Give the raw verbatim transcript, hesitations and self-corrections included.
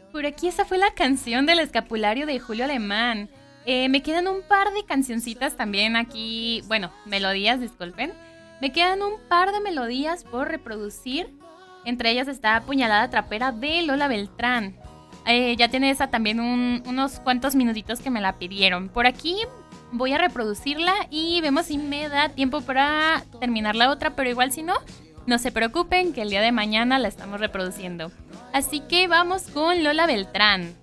Por aquí esa fue la canción del escapulario de Julio Alemán. Eh, me quedan un par de cancioncitas también aquí, bueno, melodías, disculpen. Me quedan un par de melodías por reproducir. Entre ellas está Puñalada Trapera de Lola Beltrán. Eh, ya tiene esa también un, unos cuantos minutitos que me la pidieron. Por aquí voy a reproducirla y vemos si me da tiempo para terminar la otra, pero igual si no, no se preocupen que el día de mañana la estamos reproduciendo. Así que vamos con Lola Beltrán.